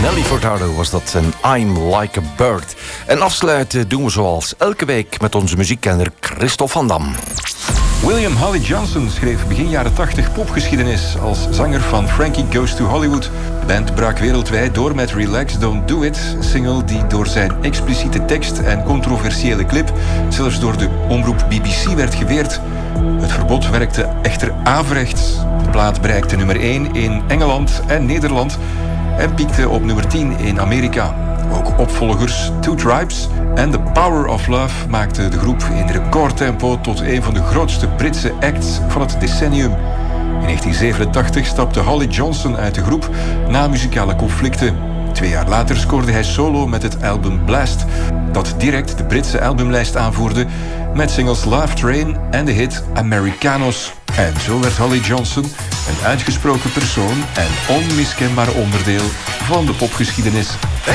Nelly Furtado was dat en I'm Like a Bird. En afsluiten doen we zoals elke week met onze muziekkenner Christophe van Dam. William Holly Johnson schreef begin jaren 80 popgeschiedenis als zanger van Frankie Goes to Hollywood. De band brak wereldwijd door met Relax, Don't Do It, een single die door zijn expliciete tekst en controversiële clip zelfs door de omroep BBC werd geweerd. Het verbod werkte echter averechts. De plaat bereikte nummer 1 in Engeland en Nederland en piekte op nummer 10 in Amerika. Ook opvolgers Two Tribes en The Power of Love maakten de groep in recordtempo tot een van de grootste Britse acts van het decennium. In 1987 stapte Holly Johnson uit de groep na muzikale conflicten. 2 jaar later scoorde hij solo met het album Blast, dat direct de Britse albumlijst aanvoerde met singles Love Train en de hit Americanos. En zo werd Holly Johnson een uitgesproken persoon en onmiskenbaar onderdeel van de popgeschiedenis.